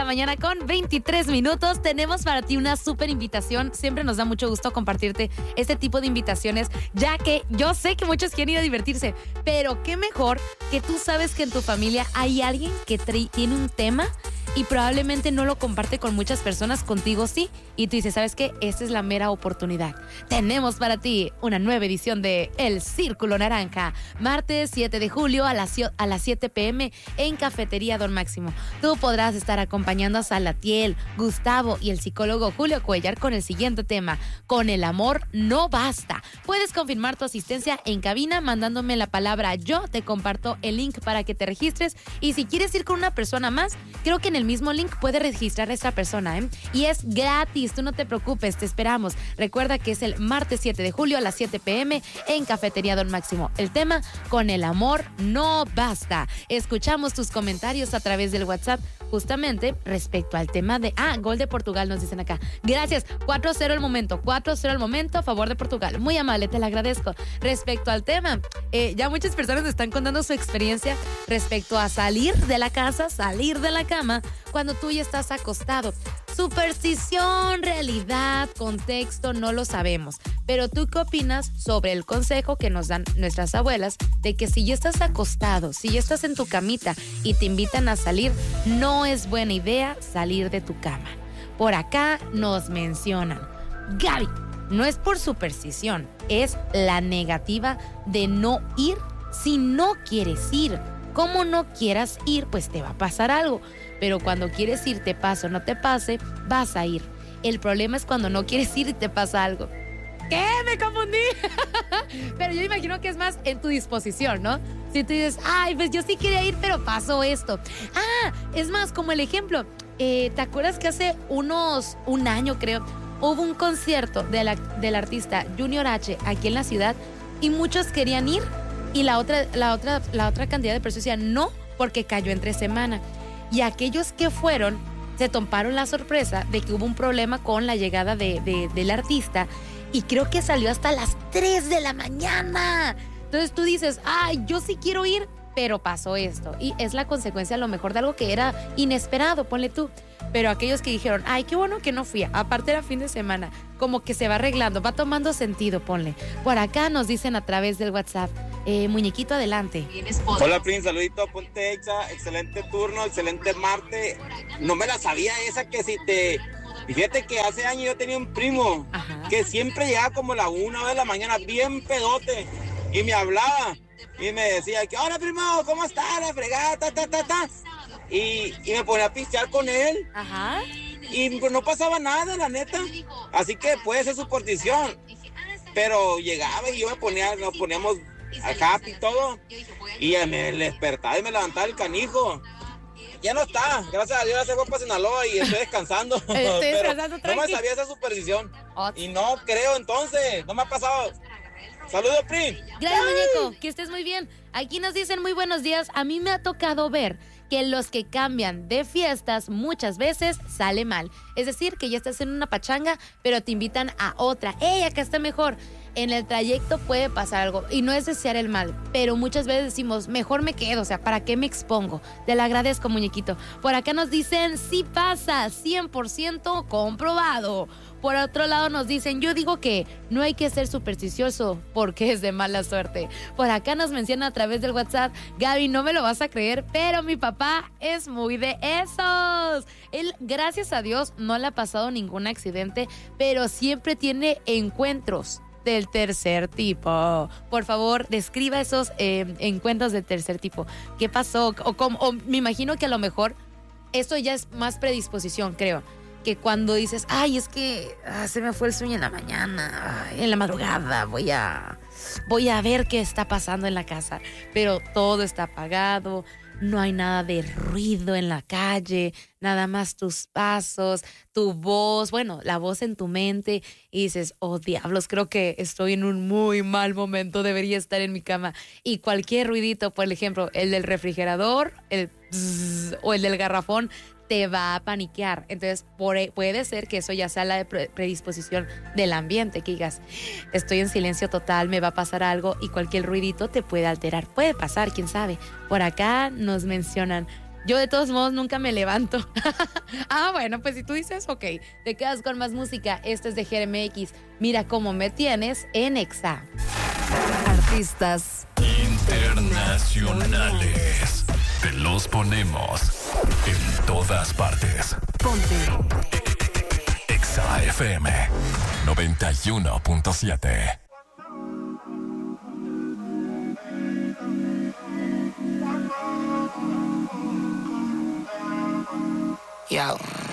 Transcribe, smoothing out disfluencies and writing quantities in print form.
la mañana con 23 minutos. Tenemos para ti una súper invitación. Siempre nos da mucho gusto compartirte este tipo de invitaciones, ya que yo sé que muchos quieren ir a divertirse, pero qué mejor que tú sabes que en tu familia hay alguien que tiene un tema y probablemente no lo comparte con muchas personas, contigo sí. Y tú dices, ¿sabes qué? Esta es la mera oportunidad. Tenemos para ti una nueva edición de El Círculo Naranja, martes 7 de julio a las 7 p.m. en Cafetería Don Máximo. Tú podrás estar acompañando a Salatiel, Gustavo y el psicólogo Julio Cuellar con el siguiente tema: con el amor no basta. Puedes confirmar tu asistencia en cabina mandándome la palabra yo. Te comparto el link para que te registres. Y si quieres ir con una persona más, creo que en el mismo link puede registrar a esta persona, ¿eh? Y es gratis, tú no te preocupes, te esperamos. Recuerda que es el martes 7 de julio a las 7 p.m. en Cafetería Don Máximo. El tema: con el amor no basta. Escuchamos tus comentarios a través del WhatsApp, justamente respecto al tema de... gol de Portugal, nos dicen acá. Gracias, 4-0 al momento, 4-0 al momento a favor de Portugal. Muy amable, te lo agradezco. Respecto al tema, ya muchas personas están contando su experiencia respecto a salir de la casa, salir de la cama, cuando tú ya estás acostado. Superstición, realidad, contexto, no lo sabemos. Pero ¿tú qué opinas sobre el consejo que nos dan nuestras abuelas de que si ya estás acostado, si ya estás en tu camita y te invitan a salir, no es buena idea salir de tu cama? Por acá nos mencionan: Gaby, no es por superstición, es la negativa de no ir si no quieres ir. Como no quieras ir, pues te va a pasar algo. Pero cuando quieres ir, te pase o no te pase, vas a ir. El problema es cuando no quieres ir y te pasa algo. ¿Qué? Me confundí. Pero yo imagino que es más en tu disposición, ¿no? Si tú dices, pues yo sí quería ir, pero pasó esto. Es más, como el ejemplo, ¿te acuerdas que hace un año, creo, hubo un concierto del artista Junior H aquí en la ciudad y muchos querían ir y la otra cantidad de personas decían no, porque cayó entre semana? Y aquellos que fueron se tomaron la sorpresa de que hubo un problema con la llegada del artista y creo que salió hasta las 3 de la mañana. Entonces tú dices, yo sí quiero ir, pero pasó esto. Y es la consecuencia a lo mejor de algo que era inesperado, ponle tú. Pero aquellos que dijeron, qué bueno que no fui, aparte era fin de semana, como que se va arreglando, va tomando sentido, ponle. Por acá nos dicen a través del WhatsApp, muñequito, adelante. Hola, Prince, saludito, ponte Exa, excelente turno, excelente Marte. No me la sabía esa que si te... Fíjate que hace años yo tenía un primo que siempre llegaba como la 1 de la mañana, bien pedote, y me hablaba y me decía que, hola primo, ¿cómo estás? La fregada, y me ponía a pistear con él. Y pues no pasaba nada, la neta. Así que puede ser superstición. Pero llegaba y nos poníamos acá y todo. Y me despertaba y me levantaba el canijo. Ya no está, gracias a Dios ya se fue para Sinaloa y estoy descansando. Pero no me sabía esa superstición. Y no creo, entonces, no me ha pasado. Saludos, Pri. Gracias, muñeco, que estés muy bien. Aquí nos dicen muy buenos días. A mí me ha tocado ver que los que cambian de fiestas muchas veces sale mal. Es decir, que ya estás en una pachanga, pero te invitan a otra. Acá está mejor. En el trayecto puede pasar algo y no es desear el mal, pero muchas veces decimos, mejor me quedo, o sea, ¿para qué me expongo? Te lo agradezco, muñequito. Por acá nos dicen, sí pasa, 100% comprobado. Por otro lado nos dicen, yo digo que no hay que ser supersticioso porque es de mala suerte. Por acá nos menciona a través del WhatsApp, Gaby, no me lo vas a creer, pero mi papá es muy de esos. Él, gracias a Dios, no le ha pasado ningún accidente, pero siempre tiene encuentros del tercer tipo. Por favor, describa esos encuentros del tercer tipo. ¿Qué pasó? O me imagino que a lo mejor esto ya es más predisposición, creo. Que cuando dices, es que se me fue el sueño en la mañana, en la madrugada, voy a ver qué está pasando en la casa. Pero todo está apagado, no hay nada de ruido en la calle, nada más tus pasos, tu voz, la voz en tu mente, y dices, diablos, creo que estoy en un muy mal momento, debería estar en mi cama. Y cualquier ruidito, por ejemplo, el del refrigerador, el bzz, o el del garrafón, te va a paniquear. Entonces puede ser que eso ya sea la predisposición del ambiente, que digas, estoy en silencio total, me va a pasar algo, y cualquier ruidito te puede alterar. Puede pasar, quién sabe. Por acá nos mencionan, Yo de todos modos nunca me levanto. Bueno, pues si tú dices, ok, te quedas con más música. Este es de GMX. Mira cómo me tienes en Exa. Artistas internacionales. Te los ponemos en todas partes. Ponte Exa FM 91.7. Yo.